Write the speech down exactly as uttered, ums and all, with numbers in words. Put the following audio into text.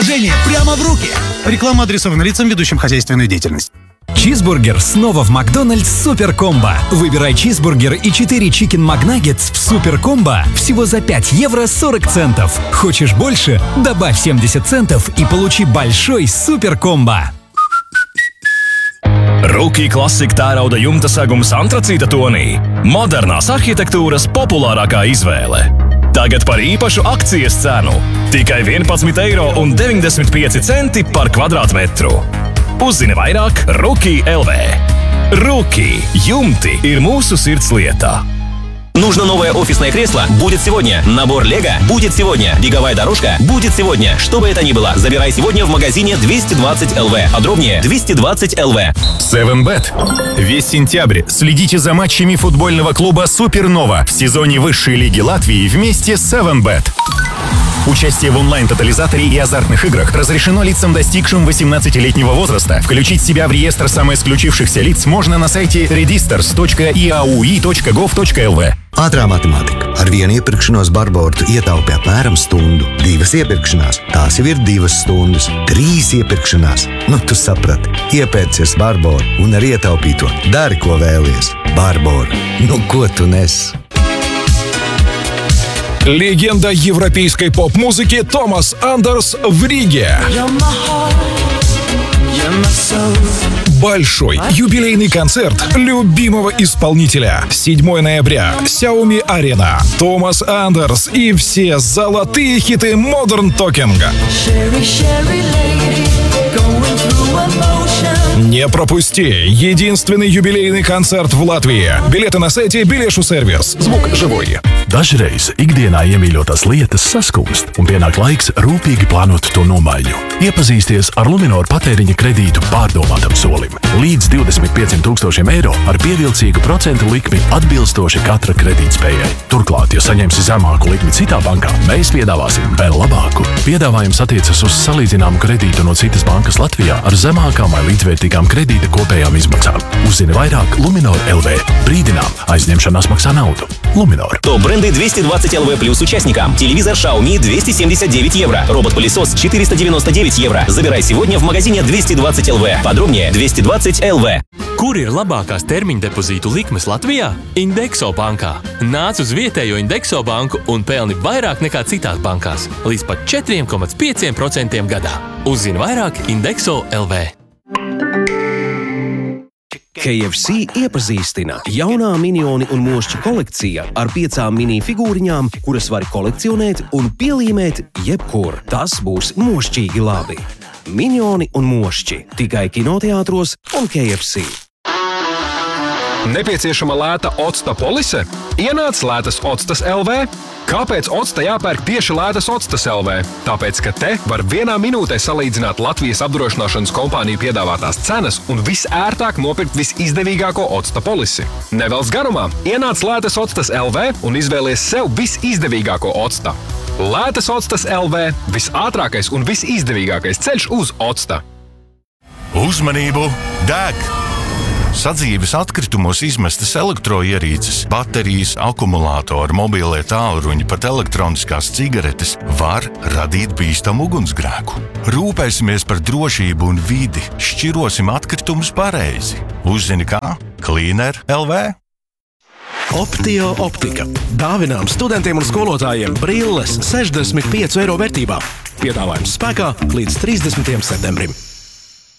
приложение прямо в руки. Реклама адресована лицам, ведущим хозяйственную деятельность. Чизбургер снова в Макдональдс Супер Комбо. Выбирай чизбургер и четыре чикен макнаггетс в Супер Комбо всего за пять евро сорок центов. Хочешь больше? Добавь семьдесят центов и получи большой Супер Комбо. Rookie klasika tērauda jumta segums antracīta tonī. Modernās arhitektūras populārākā izvēle. Tagad par īpašu akcijas cenu. Tikai vienpadsmit eiro un deviņdesmit pieci centi par kvadrātmetru. Uzzini vairāk Rookie точка эл ви. Rookie. Jumti ir mūsu sirdslieta. Нужно новое офисное кресло? Будет сегодня. Набор Лего? Будет сегодня. Беговая дорожка? Будет сегодня. Что бы это ни было, забирай сегодня в магазине двести двадцать эл ви. Подробнее двести двадцать эл ви. севен бет. Весь сентябрь следите за матчами футбольного клуба «Супернова» в сезоне высшей лиги Латвии вместе с севен бет. Участие в онлайн-тотализаторе и азартных играх разрешено лицам, достигшим восемнадцатилетнего возраста. Включить себя в реестр самоисключившихся лиц можно на сайте redisters точка и эй ю и точка гов точка эл ви. Ātrā matemātika. Ar vienu iepirkšanos Barboru ietaupi apmēram stundu. Divas iepirkšanās, tās jau ir divas stundas. Trīs iepirkšanās, nu tu saprati. Iepērcies Barboru un ar ietaupīto dari, ko vēlies. Barboru, nu ko tu nes? Легенда европейской поп-музыки Томас Андерс в Риге. Большой юбилейный концерт любимого исполнителя. седьмого ноября. Xiaomi Арена. Томас Андерс и все золотые хиты Modern Talking. Не пропусти! Единственный юбилейный концерт в Латвии. Билеты на сайте Biļešu сервис. Звук живой. Dažreiz ikdienā iemīļotās lietas saskumst, un pienāk laiks rūpīgi plānot to nomaiņu. Iepazīsties ar Luminoru patēriņa kredītu pārdomātam solim. Līdz divdesmit pieciem tūkstošiem eiro ar pievilcīgu procentu likmi atbilstoši katra kredītspējai. Turklāt, ja saņemsi zemāku likmi citā bankā, mēs piedāvāsim vēl labāku. Piedāvājums attiecas uz salīdzināmu kredītu no citas bankas Latvijā ar zemākām vai līdzvērtīgām kredīta kopējām izmaksām. Uzzini vairāk Luminor точка эл ви. Brīdinām, aizņemšanās maksā naudu. Luminor. Топ-бренды двести двадцать эл ви плюс участникам. Телевизор Xiaomi двести семьдесят девять евро. Робот-пылесос четыреста девяносто девять евро. Забирай сегодня в магазине двести двадцать эл ви. Подробнее двести двадцать эл ви. Kur ir labākās termiņdepozītu likmes Latvijā? Indexo bankā. Nāc uz vietējo Indexo banku un pelni vairāk nekā citās bankās. Līdz pat četri komats pieci procenti gadā. Uzzini vairāk Indexo точка эл ви. key ef si iepazīstina jaunā minioni un mošķi kolekcija ar piecām mini figūriņām, kuras var kolekcionēt un pielīmēt jebkur. Tas būs mošķīgi labi. Minioni un mošķi tikai kinoteātros un key ef si. Nepieciešama lēta octa polise? Ienāc lētas octas эл ви. Kāpēc octa jāpērk tieši lētas octas эл ви? Tāpēc, ka te var vienā minūtē salīdzināt Latvijas apdrošināšanas kompāniju piedāvātās cenas un visērtāk nopirkt visizdevīgāko octa polisi. Nevelc garumā, ienāc lētas octas эл ви un izvēlies sev visizdevīgāko octa. Lētas octas эл ви – visātrākais un visizdevīgākais ceļš uz octa. Uzmanību! Deg! Sadzīves atkritumos izmestas elektroierīces, baterijas, akumulātori, mobilie tālruņi, pat elektroniskās cigaretes var radīt bīstamu ugunsgrēku. Rūpēsimies par drošību un vidi, šķirosim atkritumus pareizi. Uzzini kā? Cleaner точка эл ви. Optio optika. Dāvinām studentiem un skolotājiem brilles sešdesmit pieci eiro vērtībā. Piedāvājums spēkā līdz trīsdesmitajam septembrim.